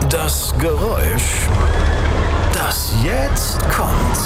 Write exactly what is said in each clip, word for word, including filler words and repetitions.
Das Geräusch, das jetzt kommt,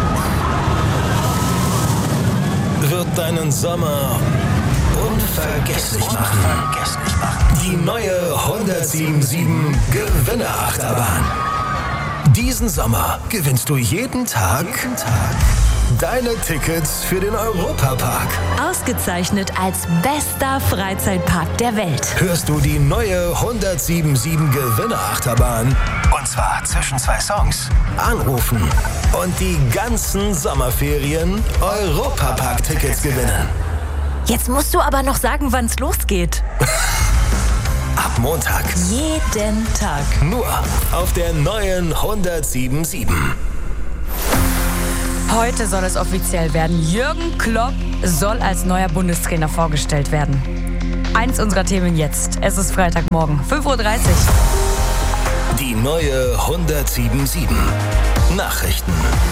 wird deinen Sommer unvergesslich machen. Die neue hundertsieben Gewinnerachterbahn. Diesen Sommer gewinnst du jeden Tag, jeden Tag deine Tickets für den Europapark. Ausgezeichnet als bester Freizeitpark der Welt. Hörst du die neue hundertsiebenundsiebzig Gewinnerachterbahn? Und zwar zwischen zwei Songs. Anrufen und die ganzen Sommerferien Europapark-Tickets gewinnen. Jetzt musst du aber noch sagen, wann es losgeht. Ab Montag. Jeden Tag. Nur auf der neuen hundertsiebenundsiebzig. Heute soll es offiziell werden. Jürgen Klopp soll als neuer Bundestrainer vorgestellt werden. Eins unserer Themen jetzt. Es ist Freitagmorgen, fünf Uhr dreißig. Die neue hundertsiebenundsiebzig. Nachrichten.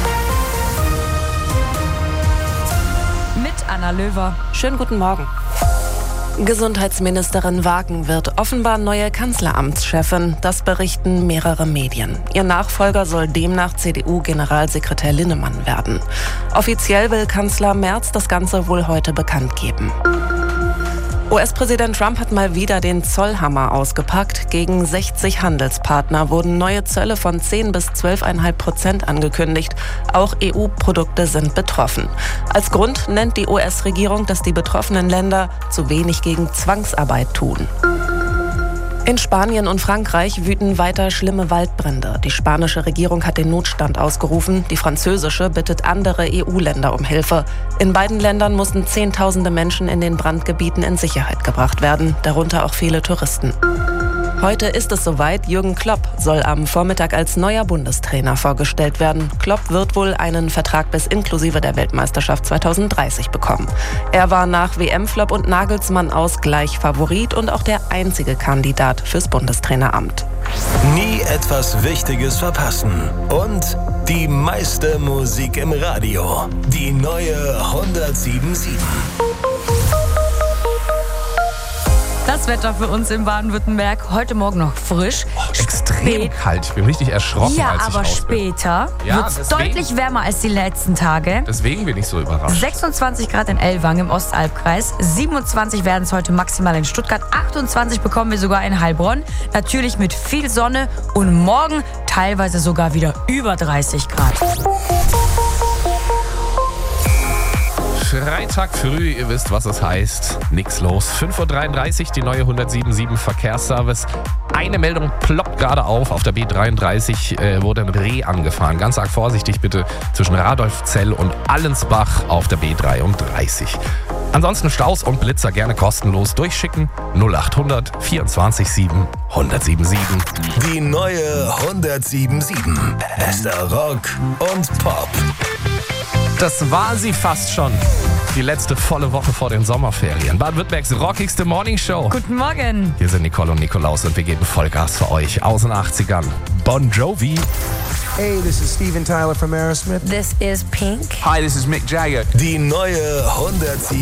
Mit Anna Löwer. Schönen guten Morgen. Gesundheitsministerin Wagen wird offenbar neue Kanzleramtschefin. Das berichten mehrere Medien. Ihr Nachfolger soll demnach C D U-Generalsekretär Linnemann werden. Offiziell will Kanzler Merz das Ganze wohl heute bekannt geben. U S-Präsident Trump hat mal wieder den Zollhammer ausgepackt. Gegen sechzig Handelspartner wurden neue Zölle von zehn bis zwölf Komma fünf Prozent angekündigt. Auch E U-Produkte sind betroffen. Als Grund nennt die U S-Regierung, dass die betroffenen Länder zu wenig gegen Zwangsarbeit tun. In Spanien und Frankreich wüten weiter schlimme Waldbrände. Die spanische Regierung hat den Notstand ausgerufen. Die französische bittet andere E U-Länder um Hilfe. In beiden Ländern mussten Zehntausende Menschen in den Brandgebieten in Sicherheit gebracht werden, darunter auch viele Touristen. Heute ist es soweit. Jürgen Klopp soll am Vormittag als neuer Bundestrainer vorgestellt werden. Klopp wird wohl einen Vertrag bis inklusive der Weltmeisterschaft zweitausenddreißig bekommen. Er war nach W M-Flop und Nagelsmann aus gleich Favorit und auch der einzige Kandidat fürs Bundestraineramt. Nie etwas Wichtiges verpassen. Und die meiste Musik im Radio. Die neue hundertsiebenundsiebzig. Das Wetter für uns in Baden-Württemberg. Heute Morgen noch frisch. Oh, extrem kalt. Ich bin richtig erschrocken, Ja, als ich aber raus bin. später Ja, wird es deswegen. deutlich wärmer als die letzten Tage. Deswegen bin ich so überrascht. sechsundzwanzig Grad in Ellwangen im Ostalbkreis. siebenundzwanzig werden es heute maximal in Stuttgart. achtundzwanzig bekommen wir sogar in Heilbronn. Natürlich mit viel Sonne und morgen teilweise sogar wieder über dreißig Grad. Freitag früh, ihr wisst, was es heißt. Nix los. fünf Uhr dreiunddreißig, die neue hundertsiebenundsiebzig Verkehrsservice. Eine Meldung ploppt gerade auf. Auf der B dreiunddreißig äh, wurde ein Reh angefahren. Ganz arg vorsichtig bitte zwischen Radolfzell und Allensbach auf der B dreiunddreißig. Ansonsten Staus und Blitzer gerne kostenlos durchschicken. null achthundert vierundzwanzig sieben hundertsiebenundsiebzig. Die neue hundertsiebenundsiebzig. Bester Rock und Pop. Das war sie fast schon. Die letzte volle Woche vor den Sommerferien. Baden-Württembergs rockigste Morningshow. Guten Morgen. Hier sind Nicole und Nikolaus und wir geben Vollgas für euch aus den achtzigern. Bon Jovi. Hey, this is Steven Tyler from Aerosmith. This is Pink. Hi, this is Mick Jagger. Die neue hundertsiebenundsiebzig.